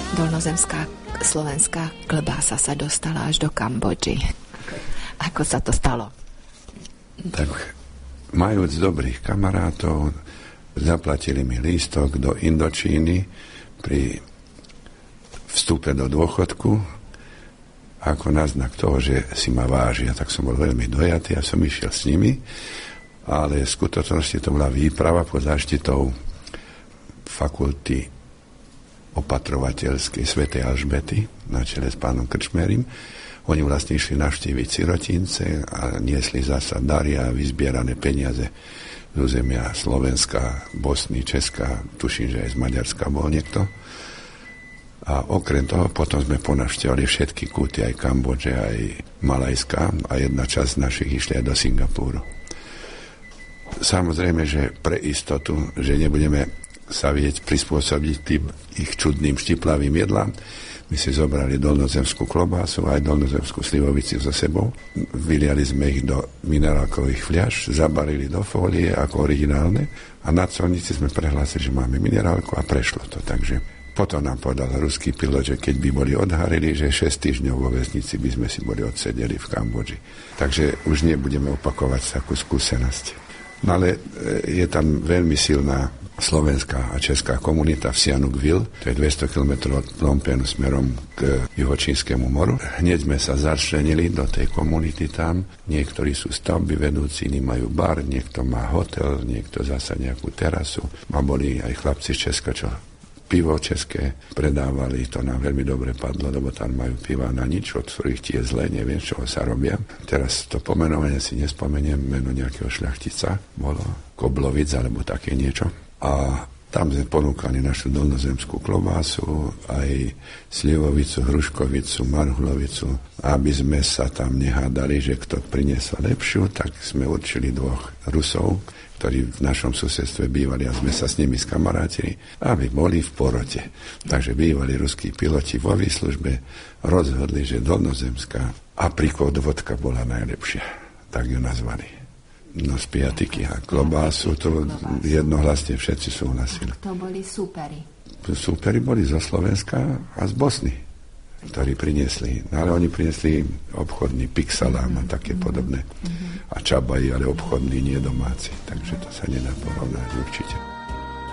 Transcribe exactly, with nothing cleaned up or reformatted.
Dolnozemská slovenská klobása sa dostala až do Kambodži. Ako sa to stalo? Tak majúc dobrých kamarátov, zaplatili mi lístok do Indočíny pri vstupe do dôchodku ako náznak toho, že si ma vážia. Tak som bol veľmi dojatý a som išiel s nimi, ale v skutočnosti to bola výprava pod záštitou fakulty opatrovateľskej svätej Alžbety na čele s pánom Krčmerim. Oni vlastne išli navštíviť sirotince a niesli zasa dary a vyzbierané peniaze z územia Slovenska, Bosny, Česka, tuším, že aj z Maďarska bol niekto. A okrem toho potom sme ponavštevali všetky kúty, aj Kambodže, aj Malajska, a jedna časť našich išli aj do Singapúru. Samozrejme, že pre istotu, že nebudeme sa vedieť prispôsobiť tým ich čudným štiplavým jedlám, my si zobrali dolnozemskú klobásu aj dolnozemskú slivovici so sebou. Vyliali sme ich do minerálkových fľaš, zabalili do fólie ako originálne a na colnici sme prehlásili, že máme minerálku a prešlo to. Takže potom nám povedal ruský pilot, že keď by boli odharili, že šesť týždňov vo väznici by sme si boli odsedeli v Kambodži. Takže už nebudeme opakovať takú skúsenosť. No ale je tam veľmi silná slovenská a česká komunita v Sihanoukville, to je dvesto kilometrov od Phnom Penhu smerom k juhočínskemu moru. Hneď sme sa začlenili do tej komunity tam. Niektorí sú stavby vedúci, iní majú bar, niekto má hotel, niekto zasa nejakú terasu. A boli aj chlapci z Česka, čo pivo české predávali, to nám veľmi dobre padlo, lebo tam majú piva na nič, od ktorých tie zlé, neviem, čoho sa robia. Teraz to pomenovanie si nespomeniem, meno nejakého šľachtica, bolo Koblovic alebo také niečo. A tam sme ponúkali našu dolnozemskú klobásu, aj slivovicu, hruškovicu, marhulovicu. Aby sme sa tam nehádali, že kto priniesol lepšiu, tak sme určili dvoch Rusov, ktorí v našom susedstve bývali a sme sa s nimi skamarátili, aby boli v porote. Takže bývali ruskí piloti vo výslužbe, rozhodli, že dolnozemská aprikot vodka bola najlepšia. Tak ju nazvali. No z piatiky a klobásu, to jednohlasne všetci súhlasili. To boli súperi. Súperi boli zo Slovenska a z Bosny, ktorí priniesli. No ale oni priniesli obchodný pixalám a také podobné. A čabaji, ale obchodný, nie domáci. Takže to sa nedá porovnať určite.